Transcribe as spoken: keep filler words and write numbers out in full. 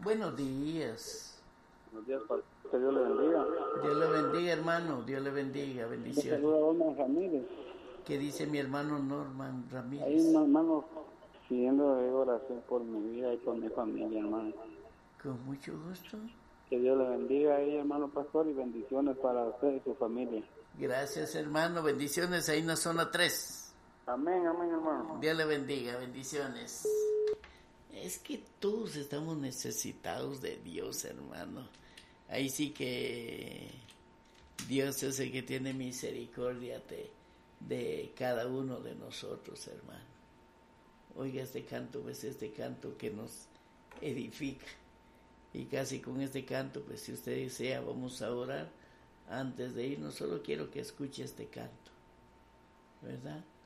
Buenos días. Buenos días, Padre. Que Dios le bendiga. Dios le bendiga, hermano. Dios le bendiga. Me Bendiciones. saluda Norman Ramírez. ¿Qué dice mi hermano Norman Ramírez? Ahí, hermano, pidiendo oración por mi vida y por mi familia, hermano. Con mucho gusto. Que Dios le bendiga ahí, hermano pastor, y bendiciones para usted y su familia. Gracias, hermano. Bendiciones ahí en la zona tres. Amén, amén, hermano. Dios le bendiga. Bendiciones. Es que todos estamos necesitados de Dios, hermano. Ahí sí que Dios es el que tiene misericordia de, de cada uno de nosotros, hermano. Oiga este canto, pues este canto que nos edifica. Y casi con este canto, pues si usted desea, vamos a orar antes de irnos. Solo quiero que escuche este canto, ¿verdad?